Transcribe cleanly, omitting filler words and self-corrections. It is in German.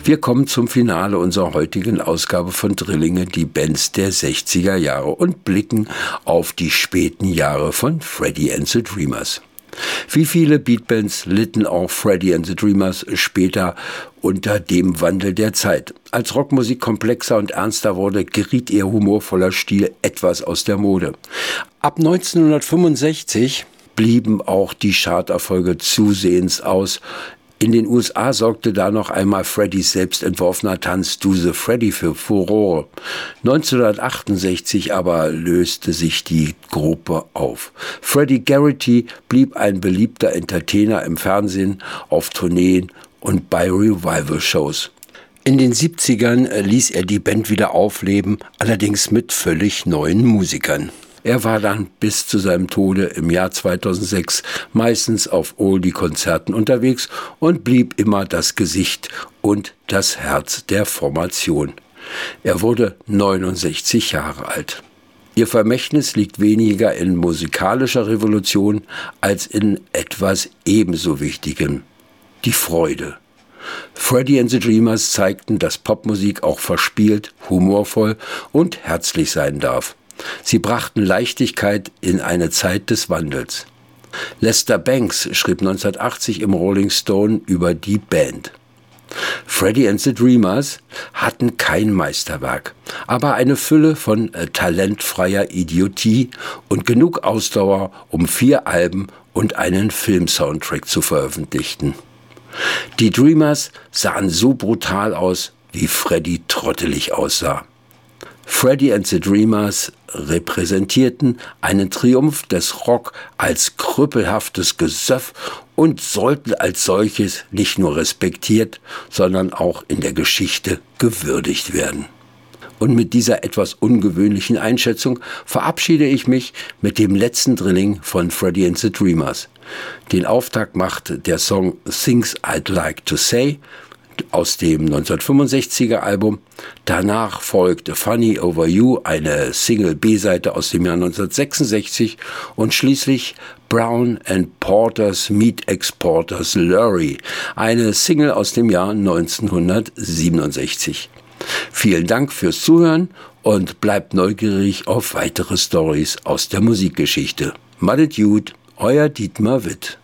Wir kommen zum Finale unserer heutigen Ausgabe von Drillinge, die Bands der 60er Jahre, und blicken auf die späten Jahre von Freddie and the Dreamers. Wie viele Beatbands litten auch Freddie and the Dreamers später unter dem Wandel der Zeit. Als Rockmusik komplexer und ernster wurde, geriet ihr humorvoller Stil etwas aus der Mode. Ab 1965 blieben auch die Charterfolge zusehends aus. In den USA sorgte da noch einmal Freddys selbst entworfener Tanz Do the Freddy für Furore. 1968 aber löste sich die Gruppe auf. Freddie Garrity blieb ein beliebter Entertainer im Fernsehen, auf Tourneen und bei Revival-Shows. In den 70ern ließ er die Band wieder aufleben, allerdings mit völlig neuen Musikern. Er war dann bis zu seinem Tode im Jahr 2006 meistens auf Oldie-Konzerten unterwegs und blieb immer das Gesicht und das Herz der Formation. Er wurde 69 Jahre alt. Ihr Vermächtnis liegt weniger in musikalischer Revolution als in etwas ebenso Wichtigem: die Freude. Freddie and the Dreamers zeigten, dass Popmusik auch verspielt, humorvoll und herzlich sein darf. Sie brachten Leichtigkeit in eine Zeit des Wandels. Lester Bangs schrieb 1980 im Rolling Stone über die Band: Freddie and the Dreamers hatten kein Meisterwerk, aber eine Fülle von talentfreier Idiotie und genug Ausdauer, um 4 Alben und einen Filmsoundtrack zu veröffentlichen. Die Dreamers sahen so brutal aus, wie Freddie trottelig aussah. Freddie and the Dreamers repräsentierten einen Triumph des Rock als krüppelhaftes Gesöff und sollten als solches nicht nur respektiert, sondern auch in der Geschichte gewürdigt werden. Und mit dieser etwas ungewöhnlichen Einschätzung verabschiede ich mich mit dem letzten Drilling von Freddie and the Dreamers. Den Auftakt macht der Song Things I'd Like to Say aus dem 1965er Album. Danach folgt Funny Over You, eine Single-B-Seite aus dem Jahr 1966, und schließlich Brown and Porter's Meat Exporters Lurry, eine Single aus dem Jahr 1967. Vielen Dank fürs Zuhören und bleibt neugierig auf weitere Stories aus der Musikgeschichte. Madet Jud, euer Dietmar Witt.